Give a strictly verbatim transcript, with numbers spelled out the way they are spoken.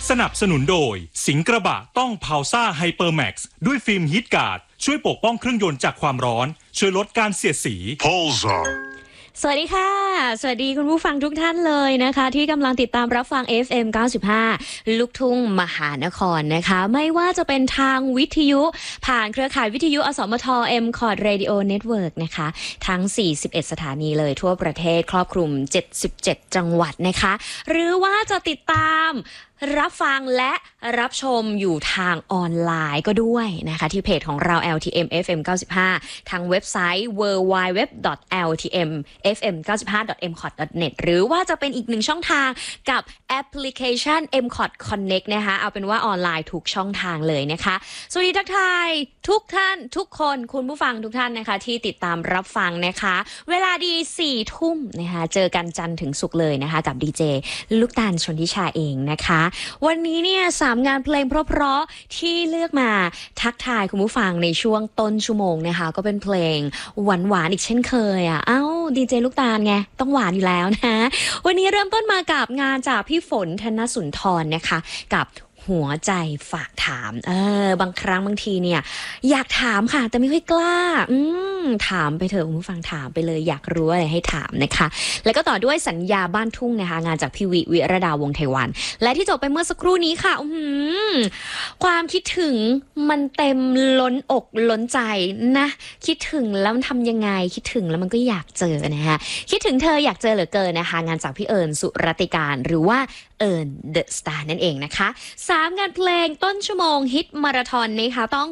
สนับสนุนโดยสิงห์กระบะต้องพาวซ่าไฮเปอร์แม็กซ์ด้วยฟิล์มฮีทการ์ดช่วยปกป้องเครื่องยนต์จากความร้อนช่วยลดการเสียดสี Pulsar สวัสดีค่ะสวัสดีคุณผู้ฟังทุกท่านเลยนะคะที่กำลังติดตามรับฟัง เอฟ เอ็ม เก้าสิบห้า ลูกทุ่งมหานครนะคะไม่ว่าจะเป็นทางวิทยุผ่านเครือข่ายวิทยุอสมท M Cod Radio Network นะคะทั้งสี่สิบเอ็ดสถานีเลยทั่วประเทศครอบคลุมเจ็ดสิบเจ็ดจังหวัดนะคะหรือว่าจะติดตามรับฟังและรับชมอยู่ทางออนไลน์ก็ด้วยนะคะที่เพจของเรา แอล ที เอ็ม เอฟ เอ็ม เก้าสิบห้า ทางเว็บไซต์ ดับเบิลยู ดับเบิลยู ดับเบิลยู ดอท แอล ที เอ็ม เอฟ เอ็ม เก้าสิบห้า ดอท เอ็ม คอด ดอท เน็ต หรือว่าจะเป็นอีกหนึ่งช่องทางกับแอปพลิเคชัน เอ็ม คอด Connect นะคะเอาเป็นว่าออนไลน์ทุกช่องทางเลยนะคะสวัสดีทักทายทุกท่านทุกคนคุณผู้ฟังทุกท่านนะคะที่ติดตามรับฟังนะคะเวลาดีสี่ทุ่มนะคะเจอกันจันทร์ถึงศุกร์เลยนะคะกับดีเจลูกตาลชนทิชาเองนะคะวันนี้เนี่ยสามงานเพลงเพราะๆที่เลือกมาทักทายคุณผู้ฟังในช่วงต้นชั่วโมงนะคะก็เป็นเพลงหวานๆอีกเช่นเคยอ่ะเอ้าดีเจลูกตาลไงต้องหวานอยู่แล้วนะวันนี้เริ่มต้นมากับงานจากพี่ฝนธนสุนทรนะคะกับหัวใจฝากถามเออบางครั้งบางทีเนี่ยอยากถามค่ะแต่ไม่ค่อยกล้าอืมถามไปเถอะคุณผู้ฟังถามไปเลยอยากรู้อะไรให้ถามนะคะแล้วก็ต่อด้วยสัญญาบ้านทุ่งนะคะงานจากพี่วิวิรดาวงศ์ไทยวันและที่จบไปเมื่อสักครู่นี้ค่ะอืมความคิดถึงมันเต็มล้นอกล้นใจนะคิดถึงแล้วมันทำยังไงคิดถึงแล้วมันก็อยากเจอนะคะคิดถึงเธออยากเจอเหลือเกินนะคะงานจากพี่เอิญสุรติการหรือว่าเอิญเดอะสตาร์นั่นเองนะคะสามงานเพลงต้นชั่วโมงฮิตมาราธอนนะคะต้อง